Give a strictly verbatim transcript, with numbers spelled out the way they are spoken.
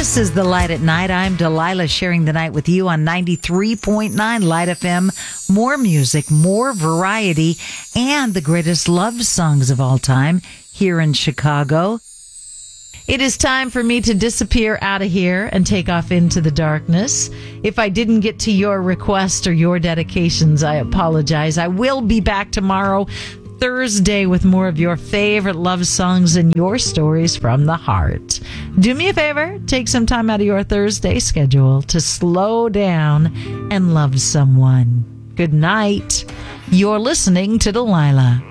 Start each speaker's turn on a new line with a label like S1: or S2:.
S1: This is The Light at Night. I'm Delilah, sharing the night with you on ninety-three point nine Light F M. More music, more variety, and the greatest love songs of all time here in Chicago. It is time for me to disappear out of here and take off into the darkness. If I didn't get to your request or your dedications, I apologize. I will be back tomorrow, Thursday, with more of your favorite love songs and your stories from the heart. Do me a favor, take some time out of your Thursday schedule to slow down and love someone. Good night. You're listening to Delilah.